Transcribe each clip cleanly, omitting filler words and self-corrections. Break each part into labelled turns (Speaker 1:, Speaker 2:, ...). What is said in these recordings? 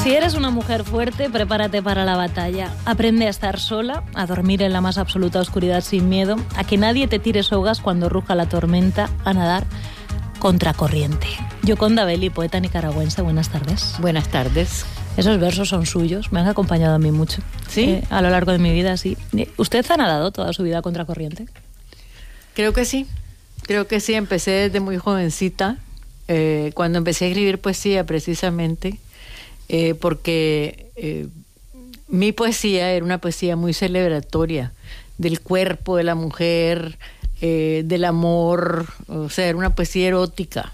Speaker 1: Si eres una mujer fuerte, prepárate para la batalla. Aprende a estar sola, a dormir en la más absoluta oscuridad sin miedo, a que nadie te tire sogas cuando ruja la tormenta, a nadar contracorriente. Yoconda Belli, poeta nicaragüense, buenas tardes.
Speaker 2: Buenas tardes.
Speaker 1: Esos versos son suyos, me han acompañado a mí mucho.
Speaker 2: ¿Sí?
Speaker 1: A lo largo de mi vida, sí. ¿Usted ha nadado toda su vida contracorriente?
Speaker 2: Creo que sí, empecé desde muy jovencita, cuando empecé a escribir poesía precisamente, porque mi poesía era una poesía muy celebratoria del cuerpo de la mujer, del amor, o sea, era una poesía erótica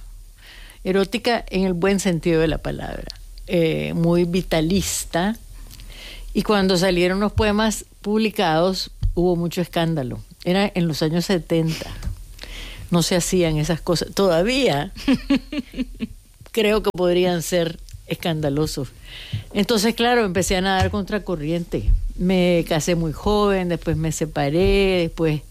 Speaker 2: en el buen sentido de la palabra, muy vitalista, y cuando salieron los poemas publicados hubo mucho escándalo. Era en los años 70, no se hacían esas cosas, todavía creo que podrían ser escandalosos. Entonces, claro, empecé a nadar contracorriente. Me casé muy joven, después me separé, después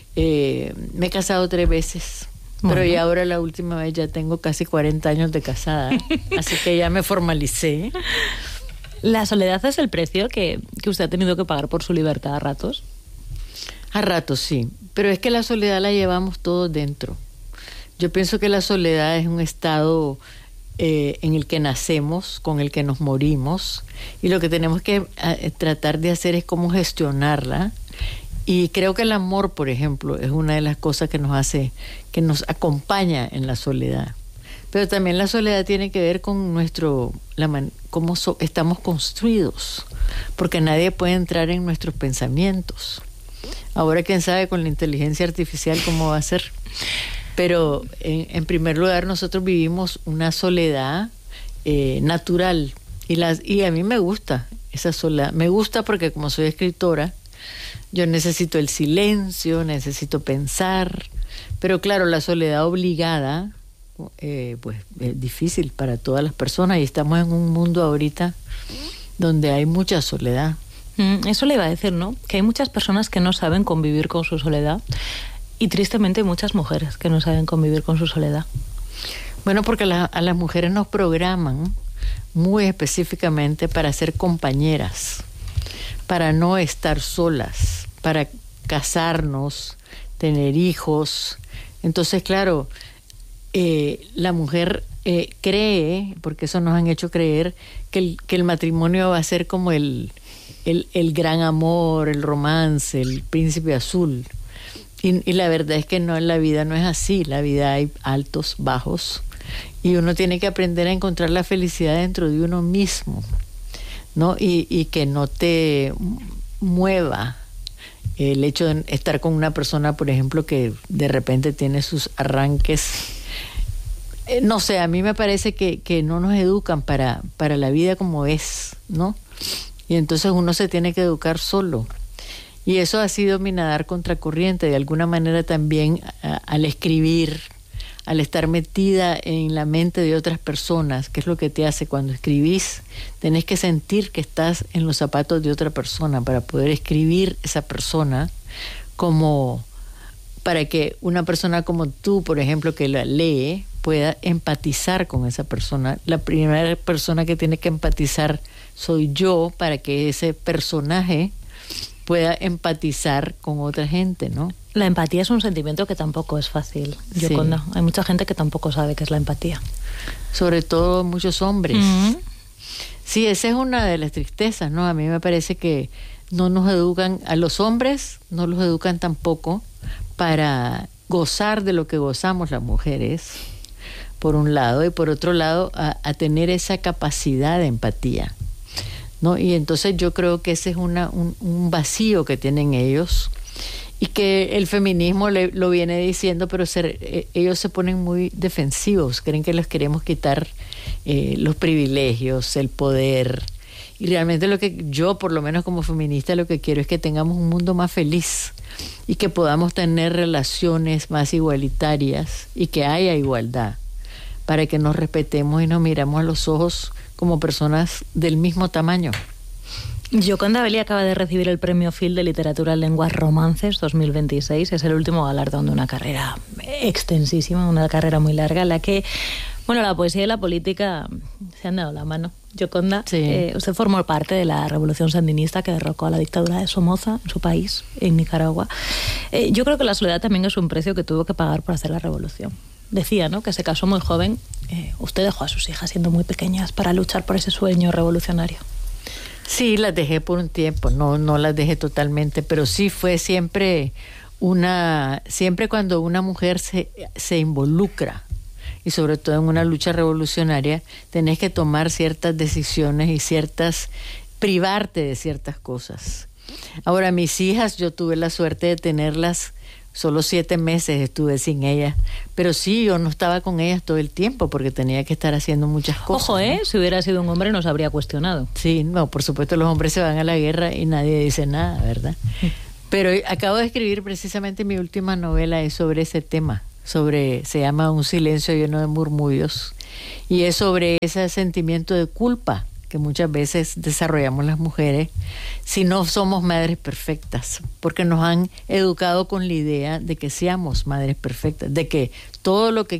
Speaker 2: me he casado 3 veces. Bueno. Pero ya ahora la última vez ya tengo casi 40 años de casada, así que ya me formalicé.
Speaker 1: ¿La soledad es el precio que usted ha tenido que pagar por su libertad a ratos?
Speaker 2: A ratos sí, pero es que la soledad la llevamos todos dentro. Yo pienso que la soledad es un estado en el que nacemos, con el que nos morimos, y lo que tenemos que tratar de hacer es cómo gestionarla. Y creo que el amor, por ejemplo, es una de las cosas que nos acompaña en la soledad. Pero también la soledad tiene que ver con cómo estamos construidos, porque nadie puede entrar en nuestros pensamientos. Ahora quién sabe con la inteligencia artificial cómo va a ser. Pero en primer lugar nosotros vivimos una soledad natural, y a mí me gusta esa soledad. Me gusta porque como soy escritora, yo necesito el silencio, necesito pensar, pero claro, la soledad obligada pues es difícil para todas las personas, y estamos en un mundo ahorita donde hay mucha soledad.
Speaker 1: Eso le iba a decir, ¿no? Que hay muchas personas que no saben convivir con su soledad, y tristemente hay muchas mujeres que no saben convivir con su soledad.
Speaker 2: Bueno, porque a las mujeres nos programan muy específicamente para ser compañeras, para no estar solas, para casarnos, tener hijos. Entonces, claro, la mujer cree, porque eso nos han hecho creer, que el matrimonio va a ser como el gran amor, el romance, el príncipe azul. Y la verdad es que no, en la vida no es así. La vida hay altos, bajos, y uno tiene que aprender a encontrar la felicidad dentro de uno mismo, ¿no? Y que no te mueva el hecho de estar con una persona, por ejemplo, que de repente tiene sus arranques. No sé, a mí me parece que no nos educan para la vida como es, ¿no? Y entonces uno se tiene que educar solo. Y eso ha sido mi nadar contracorriente. De alguna manera también al escribir, al estar metida en la mente de otras personas, que es lo que te hace cuando escribís, tenés que sentir que estás en los zapatos de otra persona para poder escribir esa persona, como para que una persona como tú, por ejemplo, que la lee, pueda empatizar con esa persona. La primera persona que tiene que empatizar soy yo, para que ese personaje pueda empatizar con otra gente, ¿no?
Speaker 1: La empatía es un sentimiento que tampoco es fácil, Yoconda. Sí. Hay mucha gente que tampoco sabe qué es la empatía.
Speaker 2: Sobre todo muchos hombres.
Speaker 1: Uh-huh.
Speaker 2: Sí, esa es una de las tristezas, ¿no? A mí me parece que no nos educan, a los hombres no los educan tampoco para gozar de lo que gozamos las mujeres, por un lado, y por otro lado a tener esa capacidad de empatía, ¿no? Y entonces yo creo que ese es un vacío que tienen ellos, y que el feminismo lo viene diciendo, pero ellos se ponen muy defensivos, creen que les queremos quitar los privilegios, el poder. Y realmente lo que yo, por lo menos como feminista, lo que quiero es que tengamos un mundo más feliz, y que podamos tener relaciones más igualitarias, y que haya igualdad, para que nos respetemos y nos miramos a los ojos como personas del mismo tamaño.
Speaker 1: Yoconda Belli acaba de recibir el Premio Phil de Literatura en Lenguas Romances 2026. Es el último galardón de una carrera extensísima, una carrera muy larga, en la que, bueno, la poesía y la política se han dado la mano. Gioconda,
Speaker 2: Sí.
Speaker 1: usted formó parte de la revolución sandinista que derrocó a la dictadura de Somoza en su país, en Nicaragua. Yo creo que la soledad también es un precio que tuvo que pagar por hacer la revolución. Decía, ¿no?, que se casó muy joven. Usted dejó a sus hijas siendo muy pequeñas para luchar por ese sueño revolucionario.
Speaker 2: Sí, las dejé por un tiempo, no las dejé totalmente, pero sí fue siempre cuando una mujer se involucra, y sobre todo en una lucha revolucionaria, tenés que tomar ciertas decisiones y privarte de ciertas cosas. Ahora, mis hijas, yo tuve la suerte de tenerlas, solo 7 meses estuve sin ellas, pero sí, yo no estaba con ellas todo el tiempo porque tenía que estar haciendo muchas cosas.
Speaker 1: Ojo,
Speaker 2: ¿no?
Speaker 1: Si hubiera sido un hombre nos habría cuestionado.
Speaker 2: Sí, no, por supuesto los hombres se van a la guerra y nadie dice nada, ¿verdad? Pero acabo de escribir precisamente mi última novela, es sobre ese tema. Se llama Un silencio lleno de murmullos, y es sobre ese sentimiento de culpa que muchas veces desarrollamos las mujeres si no somos madres perfectas, porque nos han educado con la idea de que seamos madres perfectas, de que todo lo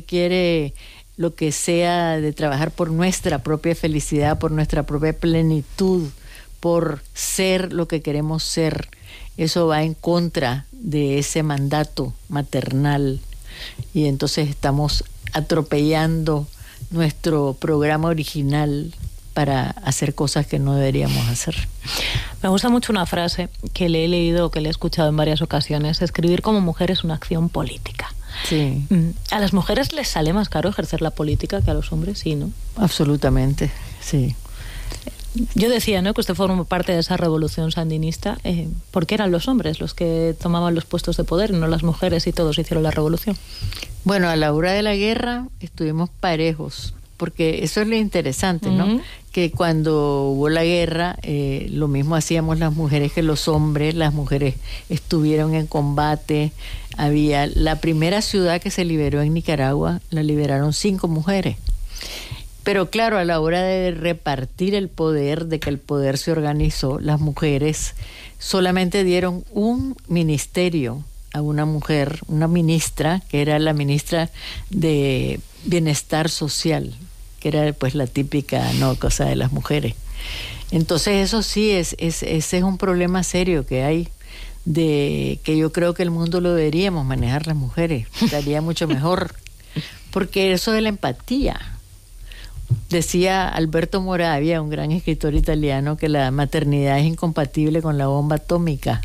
Speaker 2: que sea de trabajar por nuestra propia felicidad, por nuestra propia plenitud, por ser lo que queremos ser, eso va en contra de ese mandato maternal. Y entonces estamos atropellando nuestro programa original para hacer cosas que no deberíamos hacer.
Speaker 1: Me gusta mucho una frase que le he leído, que le he escuchado en varias ocasiones: escribir como mujer es una acción política.
Speaker 2: Sí.
Speaker 1: ¿A las mujeres les sale más caro ejercer la política que a los hombres? Sí, ¿no?
Speaker 2: Absolutamente, sí.
Speaker 1: Yo decía, ¿no?, que usted formó parte de esa revolución sandinista. ¿Por qué eran los hombres los que tomaban los puestos de poder y no las mujeres, y todos hicieron la revolución?
Speaker 2: Bueno, a la hora de la guerra estuvimos parejos, porque eso es lo interesante, ¿no?
Speaker 1: Uh-huh.
Speaker 2: Que cuando hubo la guerra, lo mismo hacíamos las mujeres que los hombres. Las mujeres estuvieron en combate. Había la primera ciudad que se liberó en Nicaragua, la liberaron 5 mujeres. Pero claro, a la hora de repartir el poder, de que el poder se organizó, las mujeres solamente dieron un ministerio a una mujer, una ministra, que era la ministra de Bienestar Social, que era pues la típica cosa de las mujeres. Entonces eso sí, ese es un problema serio que hay, de que yo creo que el mundo lo deberíamos manejar las mujeres, estaría mucho mejor, porque eso de la empatía. Decía Alberto Moravia, un gran escritor italiano, que la maternidad es incompatible con la bomba atómica.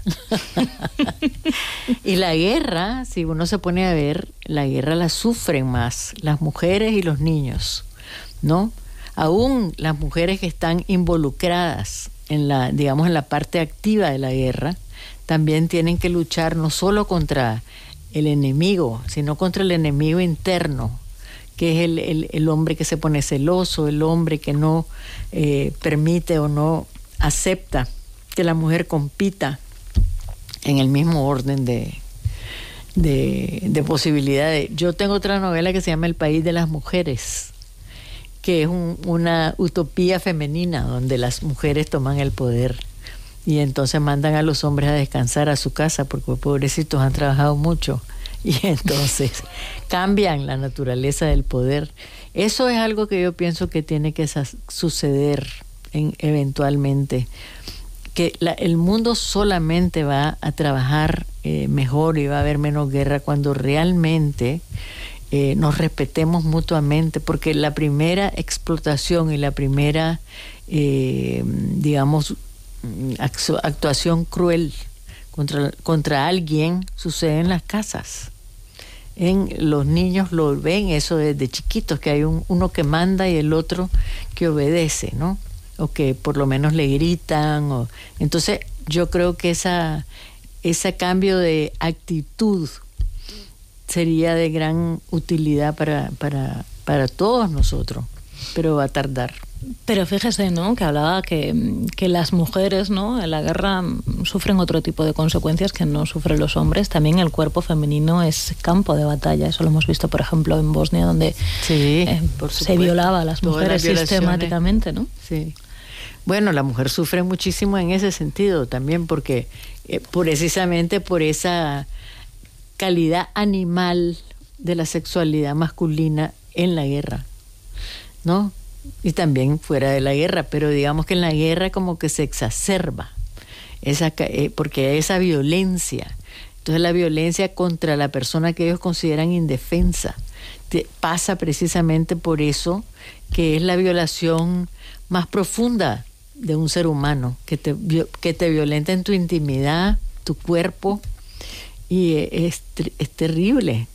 Speaker 2: Y la guerra, si uno se pone a ver, la guerra la sufren más las mujeres y los niños, ¿no? Aún las mujeres que están involucradas en la parte activa de la guerra, también tienen que luchar no solo contra el enemigo, sino contra el enemigo interno, que es el hombre que se pone celoso, el hombre que no permite o no acepta que la mujer compita en el mismo orden de posibilidades. Yo tengo otra novela que se llama El país de las mujeres, que es una utopía femenina donde las mujeres toman el poder y entonces mandan a los hombres a descansar a su casa porque pobrecitos han trabajado mucho. Y entonces cambian la naturaleza del poder. Eso es algo que yo pienso que tiene que suceder eventualmente. Que el mundo solamente va a trabajar mejor y va a haber menos guerra cuando realmente nos respetemos mutuamente. Porque la primera explotación y la primera, actuación cruel contra alguien sucede en las casas. Los niños lo ven eso desde chiquitos, que hay uno que manda y el otro que obedece, ¿no? O que por lo menos le gritan. Entonces yo creo que ese cambio de actitud sería de gran utilidad para todos nosotros, pero va a tardar.
Speaker 1: Pero fíjese, ¿no?, que hablaba que las mujeres, ¿no?, en la guerra sufren otro tipo de consecuencias que no sufren los hombres. También el cuerpo femenino es campo de batalla. Eso lo hemos visto, por ejemplo, en Bosnia, donde
Speaker 2: sí,
Speaker 1: se violaba a las mujeres sistemáticamente, ¿no?
Speaker 2: Sí. Bueno, la mujer sufre muchísimo en ese sentido también, porque precisamente por esa calidad animal de la sexualidad masculina en la guerra, ¿no? y también fuera de la guerra, pero digamos que en la guerra como que se exacerba porque hay esa violencia. Entonces la violencia contra la persona que ellos consideran indefensa pasa precisamente por eso, que es la violación más profunda de un ser humano, que te violenta en tu intimidad, tu cuerpo, y es terrible.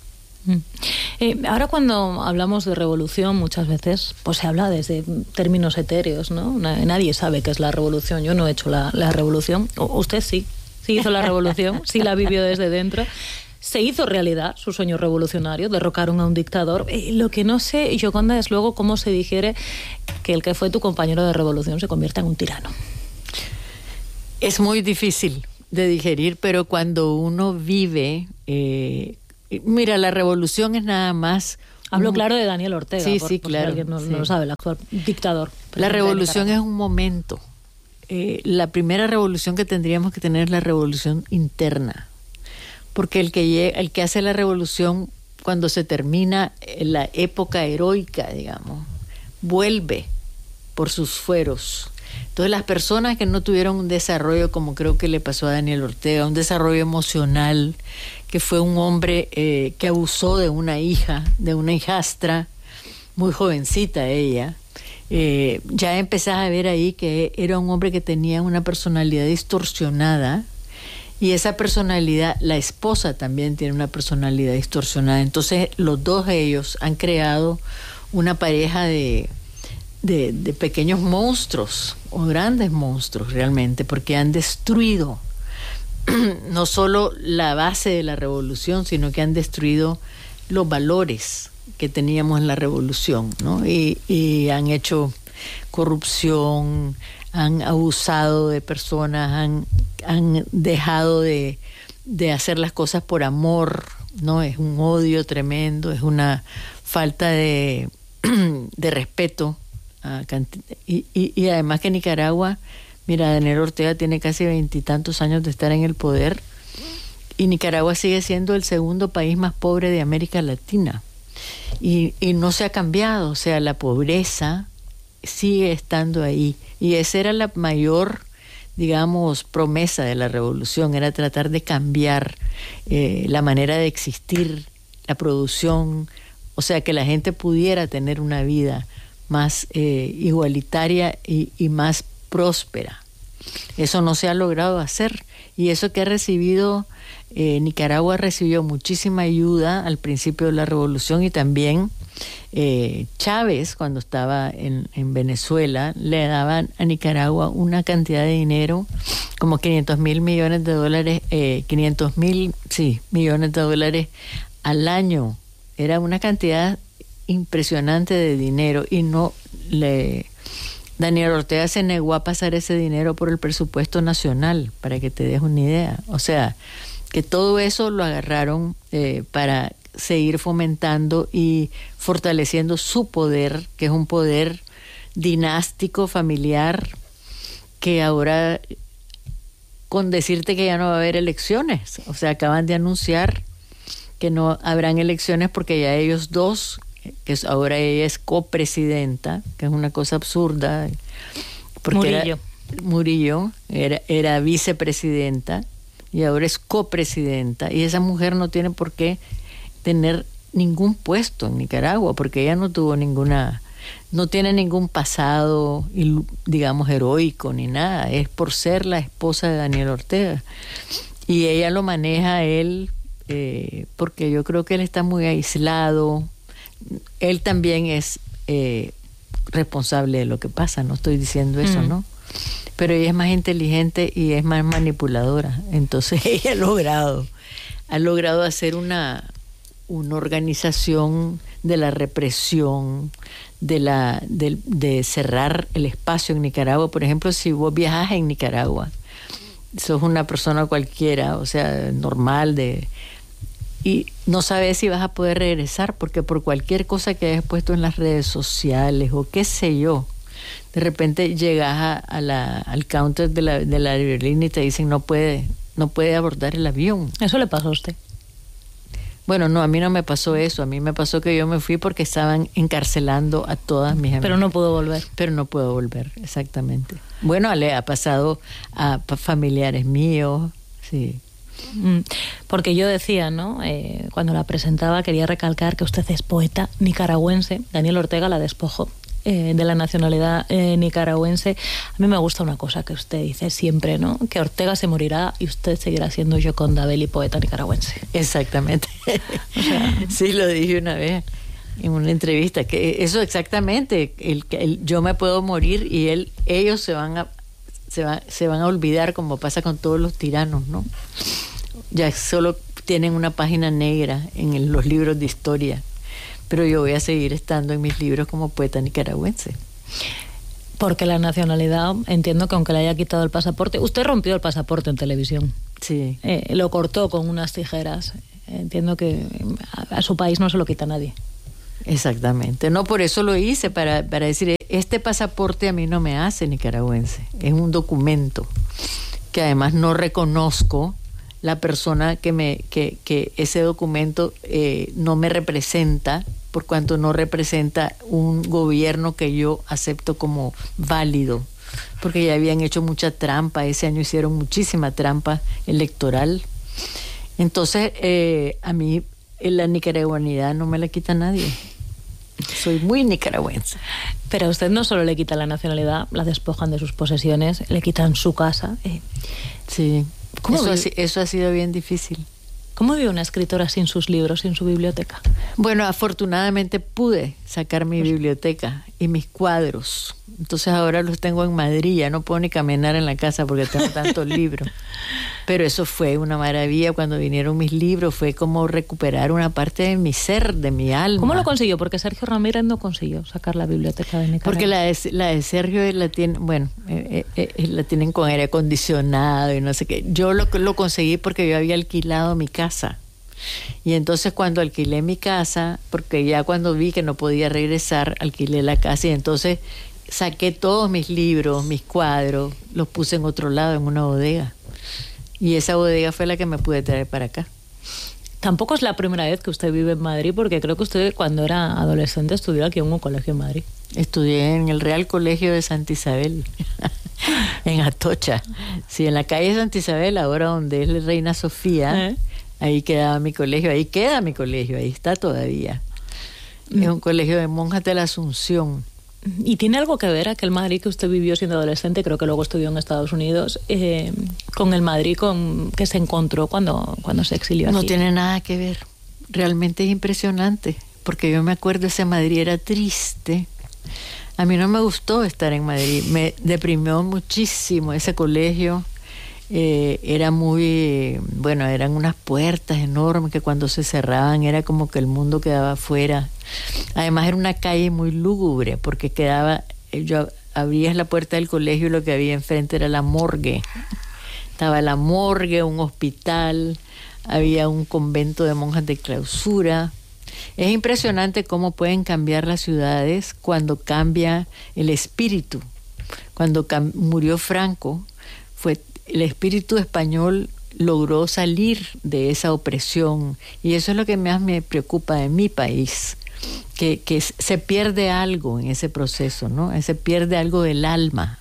Speaker 1: Ahora cuando hablamos de revolución muchas veces pues se habla desde términos etéreos, ¿no? Nadie sabe qué es la revolución. Yo no he hecho la revolución. Usted sí hizo la revolución, sí la vivió desde dentro. Se hizo realidad su sueño revolucionario, derrocaron a un dictador. Lo que no sé, Gioconda, es luego cómo se digiere que el que fue tu compañero de revolución se convierta en un tirano.
Speaker 2: Es muy difícil de digerir, pero cuando uno vive... mira, la revolución es nada más...
Speaker 1: Hablo claro de Daniel Ortega,
Speaker 2: sí,
Speaker 1: por
Speaker 2: claro,
Speaker 1: si alguien no lo sabe, el actual dictador.
Speaker 2: La revolución es un momento. La primera revolución que tendríamos que tener es la revolución interna. Porque el que hace la revolución, cuando se termina la época heroica, digamos, vuelve por sus fueros. Entonces las personas que no tuvieron un desarrollo, como creo que le pasó a Daniel Ortega, un desarrollo emocional, que fue un hombre que abusó de una hijastra, muy jovencita ella, ya empezás a ver ahí que era un hombre que tenía una personalidad distorsionada, y esa personalidad, la esposa también tiene una personalidad distorsionada. Entonces los dos ellos han creado una pareja de pequeños monstruos o grandes monstruos realmente, porque han destruido no solo la base de la revolución, sino que han destruido los valores que teníamos en la revolución, ¿no? Y han hecho corrupción, han abusado de personas, han dejado de hacer las cosas por amor, ¿no? Es un odio tremendo, es una falta de respeto. Y además que Nicaragua, mira, Daniel Ortega tiene casi 20 y tantos años de estar en el poder, y Nicaragua sigue siendo el segundo país más pobre de América Latina, y no se ha cambiado. O sea, la pobreza sigue estando ahí, y esa era la mayor, digamos, promesa de la revolución, era tratar de cambiar la manera de existir, la producción, o sea, que la gente pudiera tener una vida más igualitaria y más próspera. Eso no se ha logrado hacer, y eso que ha recibido Nicaragua recibió muchísima ayuda al principio de la revolución, y también Chávez, cuando estaba en Venezuela, le daban a Nicaragua una cantidad de dinero, como 500 mil millones de dólares, 500 mil millones de dólares al año. Era una cantidad impresionante de dinero, y Daniel Ortega se negó a pasar ese dinero por el presupuesto nacional, para que te des una idea. O sea, que todo eso lo agarraron para seguir fomentando y fortaleciendo su poder, que es un poder dinástico, familiar, que ahora, con decirte que ya no va a haber elecciones, o sea, acaban de anunciar que no habrán elecciones porque ya ellos dos, que ahora ella es copresidenta, que es una cosa absurda, porque Murillo era vicepresidenta y ahora es copresidenta, y esa mujer no tiene por qué tener ningún puesto en Nicaragua, porque ella no tiene ningún pasado, digamos, heroico ni nada, es por ser la esposa de Daniel Ortega, y ella lo maneja a él porque yo creo que él está muy aislado. Él también es responsable de lo que pasa, no estoy diciendo eso, ¿no? Pero ella es más inteligente y es más manipuladora. Entonces ella ha logrado hacer una organización de la represión, de cerrar el espacio en Nicaragua. Por ejemplo, si vos viajas en Nicaragua, sos una persona cualquiera, o sea, normal, y no sabes si vas a poder regresar, porque por cualquier cosa que hayas puesto en las redes sociales o qué sé yo, de repente llegas al counter de la aerolínea y te dicen no puede abordar el avión.
Speaker 1: ¿Eso le pasó a usted?
Speaker 2: Bueno, no, a mí no me pasó eso. A mí me pasó que yo me fui porque estaban encarcelando a todas mis amigas.
Speaker 1: Pero no pudo volver.
Speaker 2: Pero no puedo volver, exactamente. Bueno, le ha pasado a familiares míos, sí.
Speaker 1: Porque yo decía, ¿no? Cuando la presentaba quería recalcar que usted es poeta nicaragüense. Daniel Ortega la despojó de la nacionalidad nicaragüense. A mí me gusta una cosa que usted dice siempre, ¿no? Que Ortega se morirá y usted seguirá siendo Gioconda Belli, poeta nicaragüense.
Speaker 2: Exactamente. O sea, sí, lo dije una vez en una entrevista, que eso exactamente, yo me puedo morir y ellos se van a olvidar, como pasa con todos los tiranos, ¿no? Ya solo tienen una página negra en los libros de historia. Pero yo voy a seguir estando en mis libros como poeta nicaragüense.
Speaker 1: Porque la nacionalidad, entiendo que aunque le haya quitado el pasaporte, usted rompió el pasaporte en televisión.
Speaker 2: Sí.
Speaker 1: Lo cortó con unas tijeras. Entiendo que a su país no se lo quita nadie.
Speaker 2: Exactamente. No, por eso lo hice, para decir, este pasaporte a mí no me hace nicaragüense. Es un documento que además no reconozco la persona que ese documento no me representa, por cuanto no representa un gobierno que yo acepto como válido, porque ya habían hecho mucha trampa. Ese año hicieron muchísima trampa electoral. Entonces, a mí la nicaragüanidad no me la quita nadie. Soy muy nicaragüense.
Speaker 1: Pero a usted no solo le quitan la nacionalidad, la despojan de sus posesiones, le quitan su casa.
Speaker 2: Sí. Eso ha sido bien difícil.
Speaker 1: ¿Cómo vive una escritora sin sus libros, sin su biblioteca?
Speaker 2: Bueno, afortunadamente pude sacar mi biblioteca y mis cuadros. Entonces ahora los tengo en Madrid, ya no puedo ni caminar en la casa porque tengo tantos libros. Pero eso fue una maravilla cuando vinieron mis libros, fue como recuperar una parte de mi ser, de mi alma.
Speaker 1: ¿Cómo lo consiguió? Porque Sergio Ramírez no consiguió sacar la biblioteca de Nicaragua.
Speaker 2: Porque la de Sergio la tiene, la tienen con aire acondicionado y no sé qué. Yo lo conseguí porque yo había alquilado mi casa. Y entonces cuando alquilé mi casa, porque ya cuando vi que no podía regresar, alquilé la casa y entonces saqué todos mis libros, mis cuadros, los puse en otro lado, en una bodega. Y esa bodega fue la que me pude traer para acá.
Speaker 1: Tampoco es la primera vez que usted vive en Madrid, porque creo que usted cuando era adolescente estudió aquí en un colegio en Madrid.
Speaker 2: Estudié en el Real Colegio de Santa Isabel, en Atocha. Sí, en la calle Santa Isabel, ahora donde es la Reina Sofía, ahí quedaba mi colegio, ahí queda mi colegio, ahí está todavía. Es un colegio de monjas de la Asunción.
Speaker 1: ¿Y tiene algo que ver aquel Madrid que usted vivió siendo adolescente, creo que luego estudió en Estados Unidos, con el Madrid que se encontró cuando se exilió aquí?
Speaker 2: No tiene nada que ver. Realmente es impresionante, porque yo me acuerdo ese Madrid era triste. A mí no me gustó estar en Madrid, me deprimió muchísimo ese colegio. Era muy, eran unas puertas enormes que cuando se cerraban era como que el mundo quedaba afuera. Además era una calle muy lúgubre porque abrías la puerta del colegio y lo que había enfrente era la morgue. Estaba la morgue, un hospital, había un convento de monjas de clausura. Es impresionante cómo pueden cambiar las ciudades cuando cambia el espíritu. Cuando murió Franco, el espíritu español logró salir de esa opresión, y eso es lo que más me preocupa de mi país, que se pierde algo en ese proceso, ¿no? Se pierde algo del alma.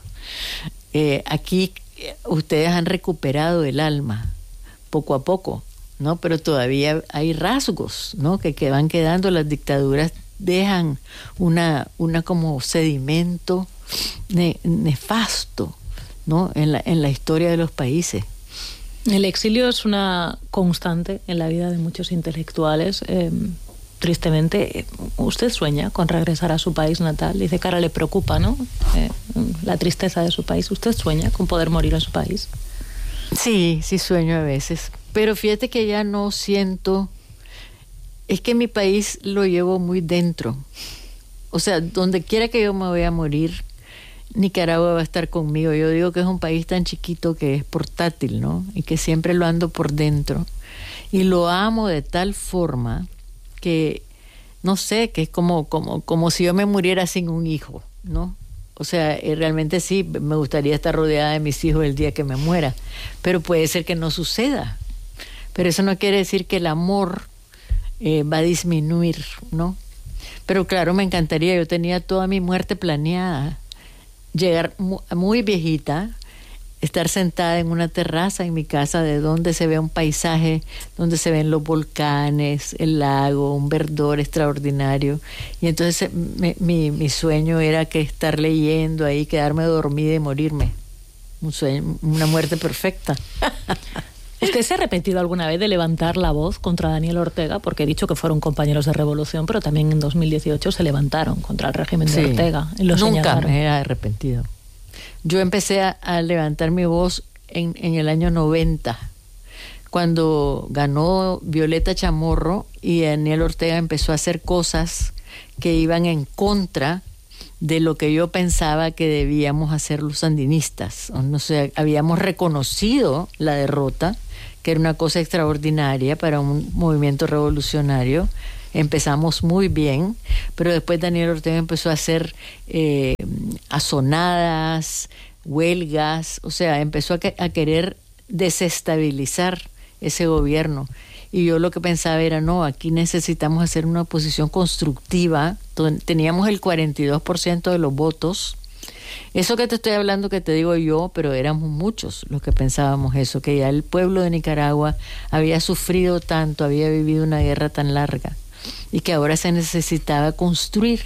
Speaker 2: Aquí ustedes han recuperado el alma poco a poco, ¿no? Pero todavía hay rasgos, ¿no? que van quedando. Las dictaduras dejan una como sedimento nefasto, ¿no? en la historia de los países.
Speaker 1: El exilio es una constante en la vida de muchos intelectuales. Tristemente, usted sueña con regresar a su país natal. Dice que ahora le preocupa, ¿no? La tristeza de su país. ¿Usted sueña con poder morir en su país?
Speaker 2: Sí sueño a veces. Pero fíjate que ya no siento... Es que mi país lo llevo muy dentro. O sea, donde quiera que yo me voy a morir, Nicaragua va a estar conmigo. Yo digo que es un país tan chiquito que es portátil, ¿no? Y que siempre lo ando por dentro. Y lo amo de tal forma que, no sé, que es como si yo me muriera sin un hijo, ¿no? O sea, realmente sí, me gustaría estar rodeada de mis hijos el día que me muera. Pero puede ser que no suceda. Pero eso no quiere decir que el amor va a disminuir, ¿no? Pero claro, me encantaría, yo tenía toda mi muerte planeada, llegar muy viejita, estar sentada en una terraza en mi casa de donde se ve un paisaje, donde se ven los volcanes, el lago, un verdor extraordinario. Y entonces mi sueño era que estar leyendo ahí, quedarme dormida y morirme. Un sueño, una muerte perfecta.
Speaker 1: ¿Usted se ha arrepentido alguna vez de levantar la voz contra Daniel Ortega? Porque he dicho que fueron compañeros de revolución, pero también en 2018 se levantaron contra el régimen de Ortega. Y lo
Speaker 2: nunca
Speaker 1: señalaron.
Speaker 2: me he arrepentido. Yo empecé a levantar mi voz en el año 90, cuando ganó Violeta Chamorro y Daniel Ortega empezó a hacer cosas que iban en contra de lo que yo pensaba que debíamos hacer los sandinistas. O sea, habíamos reconocido la derrota, que era una cosa extraordinaria para un movimiento revolucionario. Empezamos muy bien, pero después Daniel Ortega empezó a hacer azonadas, huelgas, o sea, empezó a querer desestabilizar ese gobierno. Y yo lo que pensaba era, no, aquí necesitamos hacer una oposición constructiva. Teníamos el 42% de los votos. Eso que te estoy hablando que te digo yo, pero éramos muchos los que pensábamos eso, que ya el pueblo de Nicaragua había sufrido tanto, había vivido una guerra tan larga, y que ahora se necesitaba construir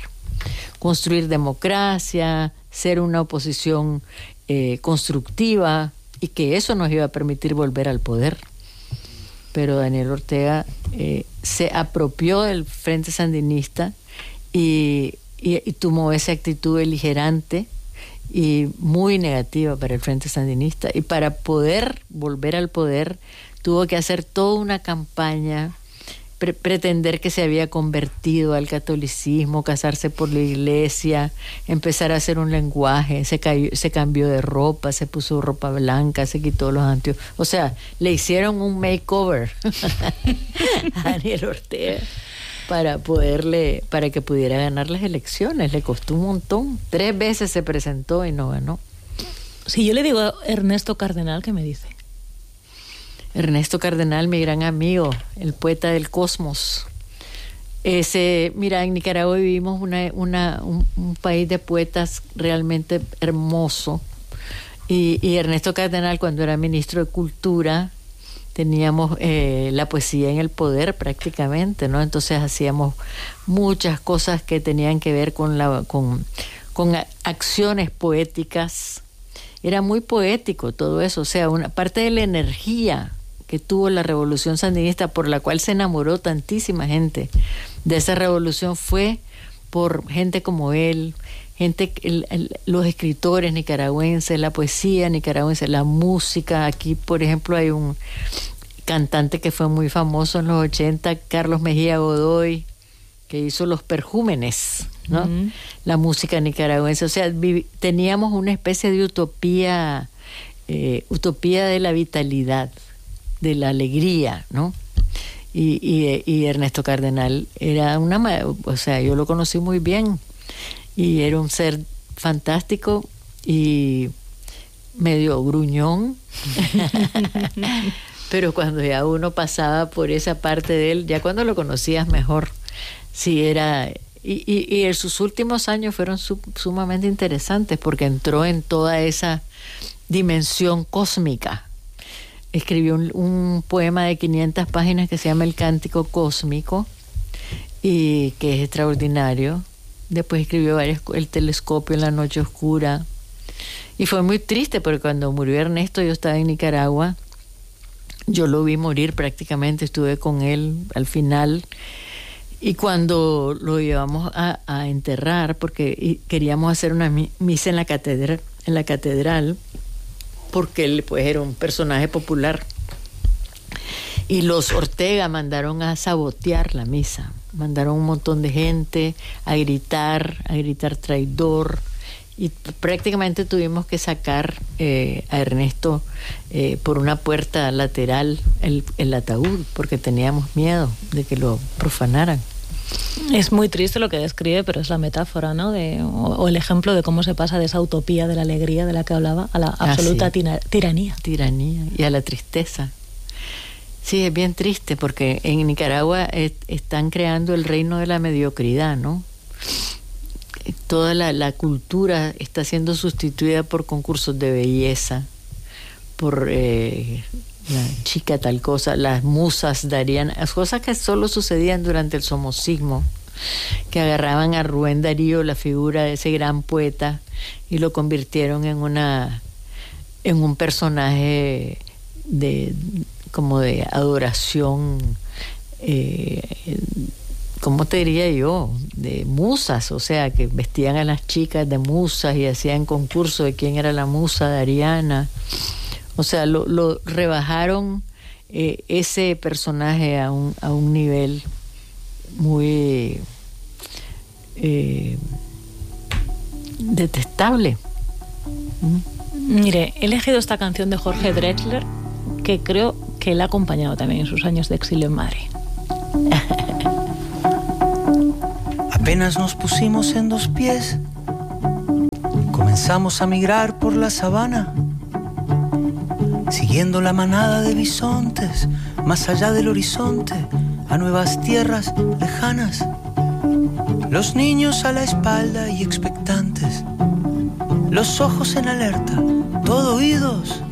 Speaker 2: democracia, ser una oposición constructiva, y que eso nos iba a permitir volver al poder. Pero Daniel Ortega se apropió del Frente Sandinista y tomó esa actitud beligerante y muy negativa para el Frente Sandinista, y para poder volver al poder tuvo que hacer toda una campaña, pretender que se había convertido al catolicismo, casarse por la iglesia, empezar a hacer un lenguaje, se cambió de ropa, se puso ropa blanca, se quitó los anteojos, o sea, le hicieron un makeover a Daniel Ortega para que pudiera ganar las elecciones. Le costó un montón, 3 veces se presentó y no ganó.
Speaker 1: Si yo le digo a Ernesto Cardenal, ¿qué me dice?
Speaker 2: Ernesto Cardenal, mi gran amigo, el poeta del cosmos. Mira, en Nicaragua vivimos un país de poetas realmente hermoso. Y Ernesto Cardenal, cuando era ministro de Cultura, teníamos la poesía en el poder prácticamente, ¿no? Entonces hacíamos muchas cosas que tenían que ver con acciones poéticas. Era muy poético todo eso, o sea, una parte de la energía que tuvo la revolución sandinista, por la cual se enamoró tantísima gente de esa revolución, fue por gente como él, los escritores nicaragüenses, la poesía nicaragüense, la música. Aquí, por ejemplo, hay un cantante que fue muy famoso en los 80, Carlos Mejía Godoy, que hizo Los Perjúmenes, ¿no? Uh-huh. La música nicaragüense. O sea, teníamos una especie de utopía de la vitalidad, de la alegría, ¿no? Y Ernesto Cardenal era o sea, yo lo conocí muy bien, y era un ser fantástico y medio gruñón, pero cuando ya uno pasaba por esa parte de él, ya cuando lo conocías mejor, sí era... Y en sus últimos años fueron sumamente interesantes, porque entró en toda esa dimensión cósmica. Escribió un poema de 500 páginas que se llama El Cántico Cósmico, y que es extraordinario. Después escribió El Telescopio en la Noche Oscura. Y fue muy triste, porque cuando murió Ernesto, yo estaba en Nicaragua. Yo lo vi morir prácticamente, estuve con él al final. Y cuando lo llevamos a enterrar, porque queríamos hacer una misa en la catedral, porque él pues era un personaje popular, y los Ortega mandaron a sabotear la misa, mandaron un montón de gente a gritar traidor, y prácticamente tuvimos que sacar a Ernesto por una puerta lateral el ataúd, porque teníamos miedo de que lo profanaran.
Speaker 1: Es muy triste lo que describe, pero es la metáfora, ¿no? O el ejemplo de cómo se pasa de esa utopía de la alegría de la que hablaba a la absoluta tiranía.
Speaker 2: Tiranía y a la tristeza. Sí, es bien triste porque en Nicaragua están creando el reino de la mediocridad, ¿no? Toda la cultura está siendo sustituida por concursos de belleza, por la chica tal cosa, las musas darían, cosas que solo sucedían durante el somocismo, que agarraban a Rubén Darío, la figura de ese gran poeta, y lo convirtieron en un personaje como de adoración, ¿cómo te diría yo? De musas, o sea, que vestían a las chicas de musas y hacían concurso de quién era la musa de Ariana. O sea, lo rebajaron ese personaje a un nivel muy detestable.
Speaker 1: Mire, he elegido esta canción de Jorge Drexler, que creo que él ha acompañado también en sus años de exilio en Madrid.
Speaker 3: Apenas nos pusimos en dos pies, comenzamos a migrar por la sabana, siguiendo la manada de bisontes, más allá del horizonte, a nuevas tierras lejanas. Los niños a la espalda y expectantes, los ojos en alerta, todo oídos.